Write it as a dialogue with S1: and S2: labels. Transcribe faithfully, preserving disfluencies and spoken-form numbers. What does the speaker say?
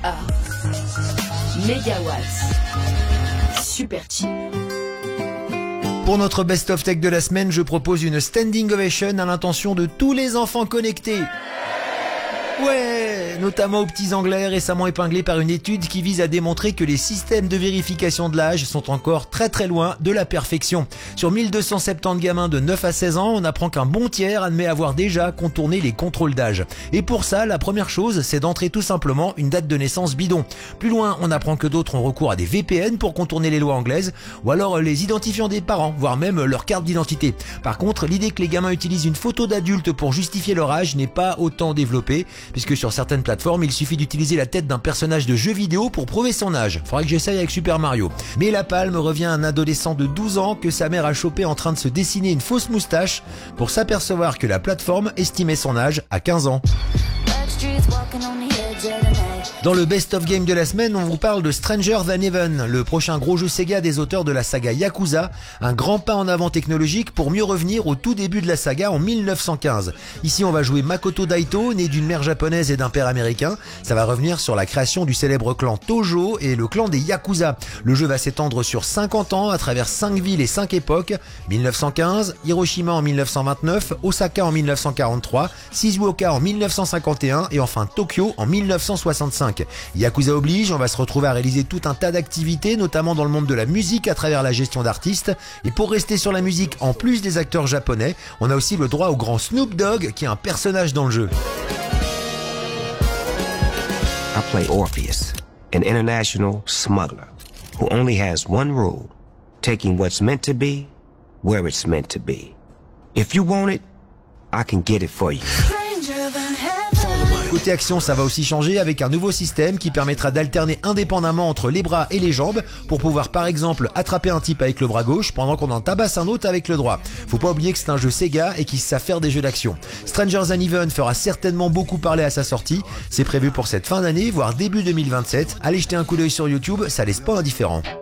S1: A. Megawatts. Super chill.
S2: Pour notre Best of Tech de la semaine, je propose une standing ovation à l'intention de tous les enfants connectés. Ouais, notamment aux petits anglais récemment épinglés par une étude qui vise à démontrer que les systèmes de vérification de l'âge sont encore très très loin de la perfection. Sur mille deux cent soixante-dix gamins de neuf à seize ans, on apprend qu'un bon tiers admet avoir déjà contourné les contrôles d'âge. Et pour ça, la première chose, c'est d'entrer tout simplement une date de naissance bidon. Plus loin, on apprend que d'autres ont recours à des V P N pour contourner les lois anglaises, ou alors les identifiants des parents, voire même leur carte d'identité. Par contre, l'idée que les gamins utilisent une photo d'adulte pour justifier leur âge n'est pas autant développée, puisque sur certaines plateformes, il suffit d'utiliser la tête d'un personnage de jeu vidéo pour prouver son âge. Faudrait que j'essaye avec Super Mario. Mais la palme revient à un adolescent de douze ans que sa mère a chopé en train de se dessiner une fausse moustache pour s'apercevoir que la plateforme estimait son âge à quinze ans. Dans le Best of Game de la semaine, on vous parle de Stranger Than Heaven, le prochain gros jeu Sega des auteurs de la saga Yakuza, un grand pas en avant technologique pour mieux revenir au tout début de la saga en mille neuf cent quinze. Ici, on va jouer Makoto Daito, né d'une mère japonaise et d'un père américain. Ça va revenir sur la création du célèbre clan Tojo et le clan des Yakuza. Le jeu va s'étendre sur cinquante ans à travers cinq villes et cinq époques. mille neuf cent quinze, Hiroshima en mille neuf cent vingt-neuf, Osaka en mille neuf cent quarante-trois, Shizuoka en mille neuf cent cinquante et un et enfin Tokyo en mille neuf cent soixante-cinq. Yakuza oblige, on va se retrouver à réaliser tout un tas d'activités, notamment dans le monde de la musique à travers la gestion d'artistes. Et pour rester sur la musique, en plus des acteurs japonais, on a aussi le droit au grand Snoop Dogg qui est un personnage dans le jeu.
S3: I play Orpheus, an international smuggler who only has one rule, taking what's meant to be where it's meant to be. If you want it, I can get it for you.
S2: Côté action, ça va aussi changer avec un nouveau système qui permettra d'alterner indépendamment entre les bras et les jambes pour pouvoir par exemple attraper un type avec le bras gauche pendant qu'on en tabasse un autre avec le droit. Faut pas oublier que c'est un jeu Sega et qu'ils savent faire des jeux d'action. Stranger Than Heaven fera certainement beaucoup parler à sa sortie. C'est prévu pour cette fin d'année, voire début deux mille vingt-sept. Allez jeter un coup d'œil sur YouTube, ça laisse pas indifférent.